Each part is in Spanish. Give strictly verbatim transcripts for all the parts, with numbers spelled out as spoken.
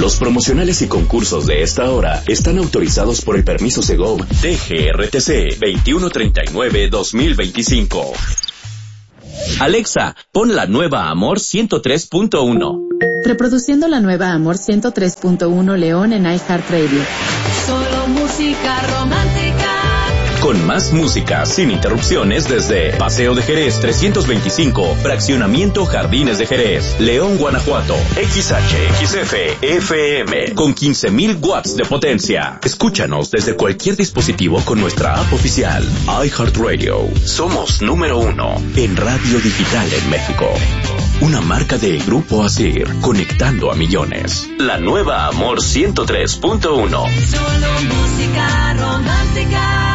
Los promocionales y concursos de esta hora están autorizados por el permiso Segov D G R T C veintiuno treinta y nueve dos mil veinticinco. Alexa, pon la nueva Amor ciento tres punto uno. Reproduciendo la nueva Amor ciento tres punto uno León en iHeartRadio. Solo música romántica. Con más música, sin interrupciones, desde Paseo de Jerez trescientos veinticinco, Fraccionamiento Jardines de Jerez, León, Guanajuato. X H X F F M, con quince mil watts de potencia. Escúchanos desde cualquier dispositivo con nuestra app oficial, iHeartRadio. Somos número uno en radio digital en México. Una marca de Grupo Asir, conectando a millones. La nueva Amor ciento tres punto uno. Solo música romántica.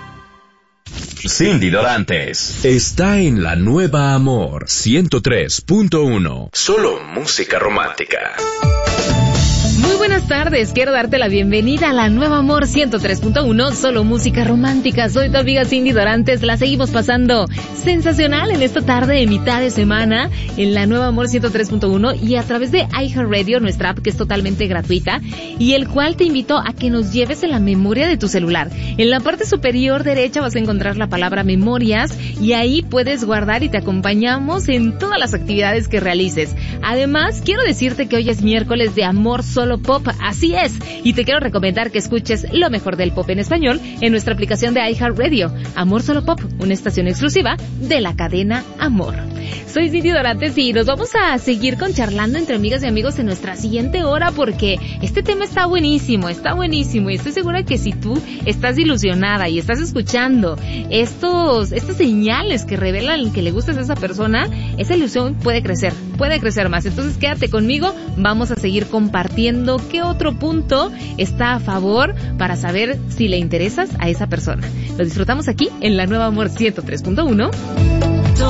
Cindy Dorantes está en la nueva Amor ciento tres punto uno. Solo música romántica. Muy buenas tardes, quiero darte la bienvenida a la nueva Amor ciento tres punto uno, solo música romántica. Soy tu amiga Cindy Dorantes, la seguimos pasando sensacional en esta tarde de mitad de semana en la nueva Amor ciento tres punto uno y a través de iHeartRadio, nuestra app que es totalmente gratuita y el cual te invito a que nos lleves en la memoria de tu celular. En la parte superior derecha vas a encontrar la palabra memorias y ahí puedes guardar y te acompañamos en todas las actividades que realices. Además, quiero decirte que hoy es miércoles de Amor Solo Pop, así es, y te quiero recomendar que escuches lo mejor del pop en español en nuestra aplicación de iHeartRadio. Amor Solo Pop, una estación exclusiva de la cadena Amor. Soy Cindy Dorantes y nos vamos a seguir con charlando entre amigas y amigos en nuestra siguiente hora porque este tema está buenísimo, está buenísimo y estoy segura que si tú estás ilusionada y estás escuchando estos, estas señales que revelan que le gustas a esa persona, esa ilusión puede crecer, puede crecer más. Entonces quédate conmigo, vamos a seguir compartiendo qué otro punto está a favor para saber si le interesas a esa persona. Lo disfrutamos aquí en la nueva Amor ciento tres punto uno.